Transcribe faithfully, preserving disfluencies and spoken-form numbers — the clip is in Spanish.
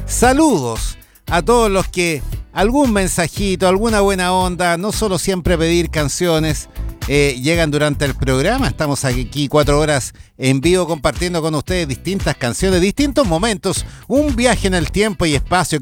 Saludos a todos los que algún mensajito, alguna buena onda, no solo siempre pedir canciones, eh, llegan durante el programa. Estamos aquí cuatro horas en vivo compartiendo con ustedes distintas canciones, distintos momentos, un viaje en el tiempo y espacio